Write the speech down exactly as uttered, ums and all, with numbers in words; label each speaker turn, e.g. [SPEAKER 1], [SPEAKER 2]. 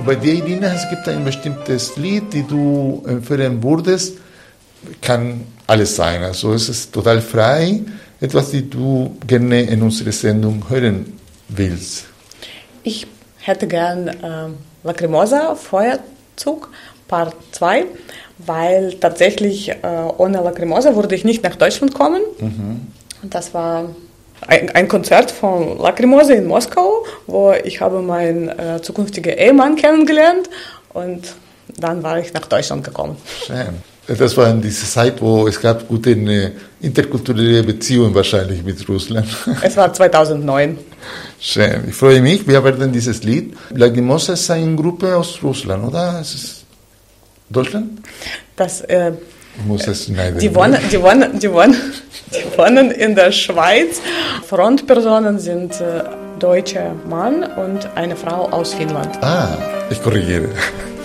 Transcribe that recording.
[SPEAKER 1] bei dir, Irina, es gibt ein bestimmtes Lied, das du empfehlen würdest. Kann alles sein, also es ist total frei. Etwas, das du gerne in unserer Sendung hören willst.
[SPEAKER 2] Ich hätte gern äh, Lacrimosa, Feuerzug, Part zwei, weil tatsächlich äh, ohne Lacrimosa würde ich nicht nach Deutschland kommen. Mhm. Das war ein, ein Konzert von Lacrimosa in Moskau, wo ich habe meinen äh, zukünftigen Ehemann kennengelernt und dann war ich nach Deutschland gekommen.
[SPEAKER 1] Schön. Das war in dieser Zeit, wo es gab gute äh, interkulturelle Beziehungen wahrscheinlich mit Russland.
[SPEAKER 2] Es war zweitausendneun.
[SPEAKER 1] Schön. Ich freue mich. Wir werden dieses Lied. Lacrimosa ist eine Gruppe aus Russland, oder? Ist es Deutschland?
[SPEAKER 2] Das, äh,
[SPEAKER 1] ich muss es schneiden.
[SPEAKER 2] Die wohnen, die, wohnen, die, wohnen, die wohnen in der Schweiz. Frontpersonen sind äh, deutscher Mann und eine Frau aus Finnland.
[SPEAKER 1] Ah, ich korrigiere.